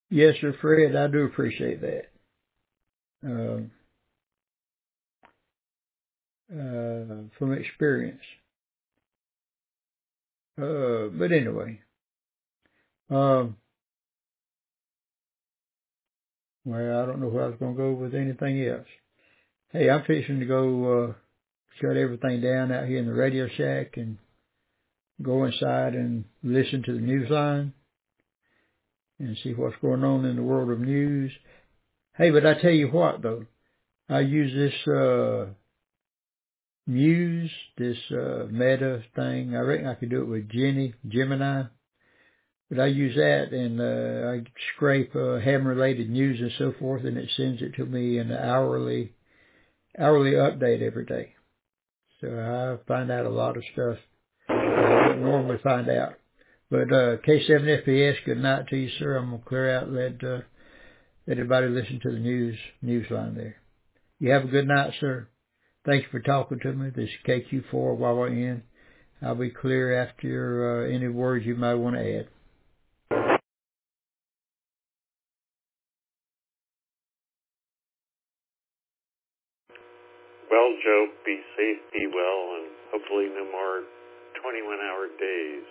Yes, sir, Fred, I do appreciate that. From experience. But anyway, well, I don't know where I was going to go with anything else. Hey, I'm fixing to go shut everything down out here in the Radio Shack and go inside and listen to the Newsline and see what's going on in the world of news. Hey, but I tell you what, though, I use this Muse, this Meta thing. I reckon I could do it with Gemini. But I use that and I scrape ham-related news and so forth, and it sends it to me in an hourly update every day. So I find out a lot of stuff I don't normally find out. But K7FPS, good night to you, sir. I'm going to clear out and let everybody listen to the newsline there. You have a good night, sir. Thank you for talking to me. This is KQ4YYN. I'll be clear after any words you might want to add. Well, Joe, be safe, be well, and hopefully no more 21-hour days.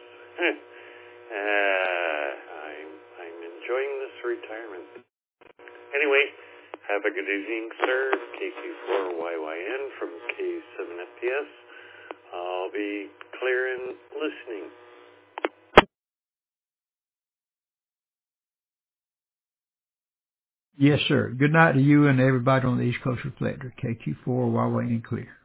I'm enjoying this retirement. Anyway, have a good evening, sir. KQ4YYN from K7FPS. I'll be clear and listening. Yes, sir. Good night to you and everybody on the East Coast Reflector. KQ4YYN clear.